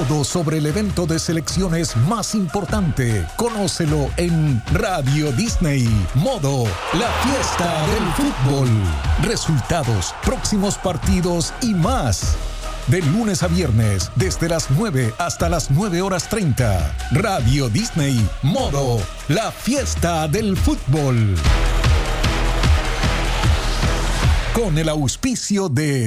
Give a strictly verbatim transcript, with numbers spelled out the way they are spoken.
Todo sobre el evento de selecciones más importante. Conócelo en Radio Disney. Modo La Fiesta del Fútbol. Resultados, próximos partidos y más. De lunes a viernes, desde las nueve hasta las nueve horas treinta. Radio Disney. Modo La Fiesta del Fútbol. Con el auspicio de